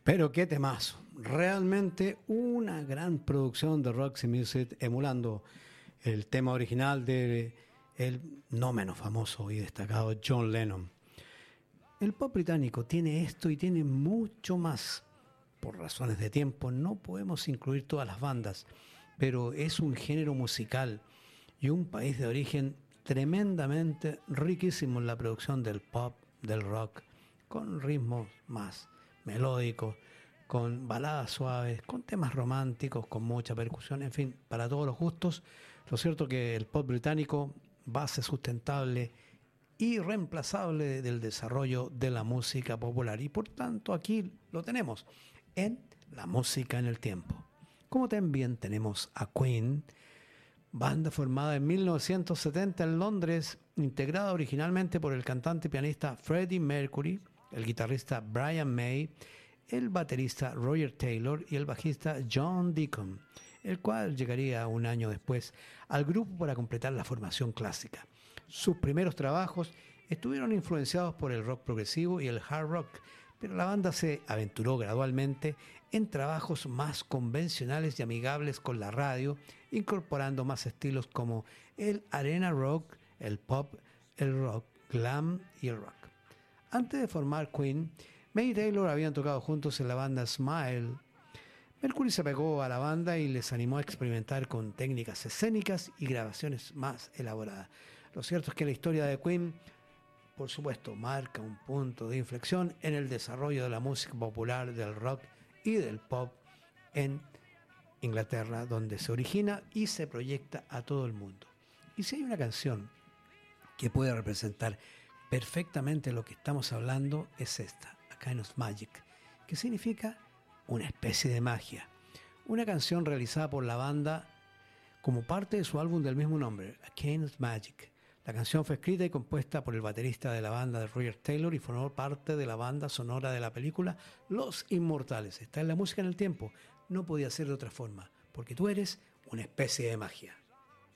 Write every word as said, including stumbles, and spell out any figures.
Pero qué temazo. Realmente una gran producción de Roxy Music emulando el tema original de el no menos famoso y destacado John Lennon. El pop británico tiene esto y tiene mucho más. Por razones de tiempo no podemos incluir todas las bandas, pero es un género musical y un país de origen tremendamente riquísimo en la producción del pop, del rock, con ritmos más melódicos, con baladas suaves, con temas románticos, con mucha percusión, en fin, para todos los gustos. Lo cierto es que el pop británico, base sustentable, irreemplazable del desarrollo de la música popular, y por tanto aquí lo tenemos en la música en el tiempo. Como también tenemos a Queen, banda formada en mil novecientos setenta en Londres, integrada originalmente por el cantante y pianista Freddie Mercury, el guitarrista Brian May, el baterista Roger Taylor y el bajista John Deacon, el cual llegaría un año después al grupo para completar la formación clásica. Sus primeros trabajos estuvieron influenciados por el rock progresivo y el hard rock, pero la banda se aventuró gradualmente en trabajos más convencionales y amigables con la radio, incorporando más estilos como el arena rock, el pop, el rock glam y el rock. Antes de formar Queen, May y Taylor habían tocado juntos en la banda Smile. Mercury se pegó a la banda y les animó a experimentar con técnicas escénicas y grabaciones más elaboradas. Lo cierto es que la historia de Queen, por supuesto, marca un punto de inflexión en el desarrollo de la música popular, del rock y del pop en Inglaterra, donde se origina y se proyecta a todo el mundo. Y si hay una canción que puede representar perfectamente lo que estamos hablando, es esta, A Kind of Magic, que significa una especie de magia. Una canción realizada por la banda como parte de su álbum del mismo nombre, A Kind of Magic. La canción fue escrita y compuesta por el baterista de la banda de Roger Taylor y formó parte de la banda sonora de la película Los Inmortales. Está en la música en el tiempo. No podía ser de otra forma, porque tú eres una especie de magia.